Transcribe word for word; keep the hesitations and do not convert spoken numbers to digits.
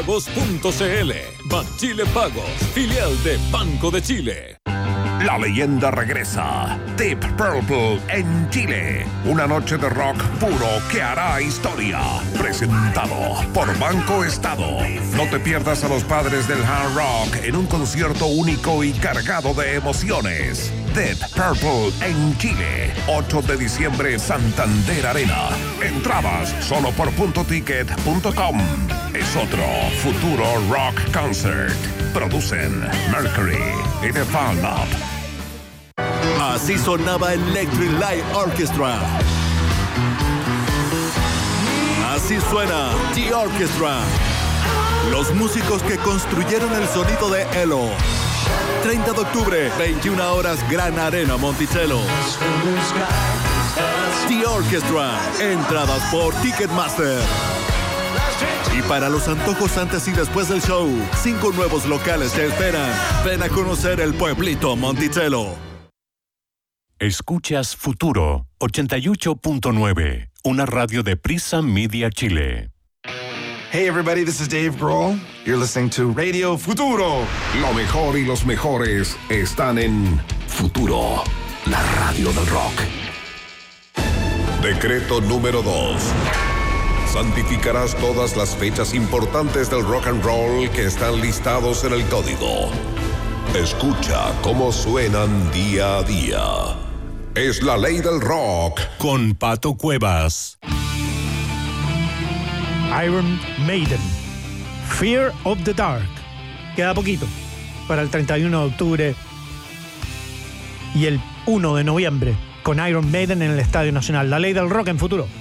Pagos punto c l, Banchile Pagos, filial de Banco de Chile. La leyenda regresa. Deep Purple en Chile. Una noche de rock puro que hará historia. Presentado por Banco Estado. No te pierdas a los padres del hard rock en un concierto único y cargado de emociones. Deep Purple en Chile. ocho de diciembre, Santander Arena. Entradas solo por punto ticket punto com. Es otro futuro rock concert. Producen Mercury y The Fan Up. Así sonaba Electric Light Orchestra. Así suena The Orchestra. Los músicos que construyeron el sonido de Elo. treinta de octubre, veintiuna horas, Gran Arena Monticello. The Orchestra. Entradas por Ticketmaster. Y para los antojos antes y después del show, cinco nuevos locales te esperan. Ven a conocer el pueblito Monticello. Escuchas Futuro ochenta y ocho punto nueve, una radio de Prisa Media Chile. Hey everybody, this is Dave Grohl. You're listening to Radio Futuro. Lo mejor y los mejores están en Futuro, la radio del rock. Decreto número dos. Santificarás todas las fechas importantes del rock and roll que están listados en el código. Escucha cómo suenan día a día. Es la ley del rock. Con Pato Cuevas. Iron Maiden, Fear of the Dark. Queda poquito para el treinta y uno de octubre y el uno de noviembre con Iron Maiden en el Estadio Nacional. La ley del rock en Futuro.